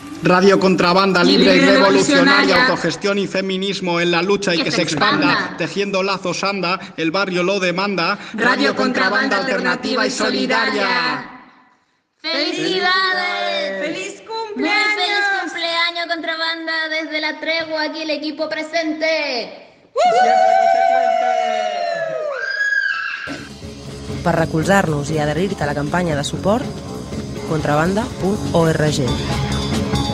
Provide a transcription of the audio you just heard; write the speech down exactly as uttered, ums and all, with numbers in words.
Radio Contrabanda, libre y revolucionaria, autogestión y feminismo en la lucha y que se expanda, tejiendo lazos anda, el barrio lo demanda. Radio Contrabanda, alternativa y solidaria. ¡Felicidades! ¡Feliz cumpleaños! ¡Muy feliz cumpleaños, Contrabanda! Desde la tregua, aquí el equipo presente. Per recolzar-nos i adherir-te a la campanya de suport, contrabanda punt org.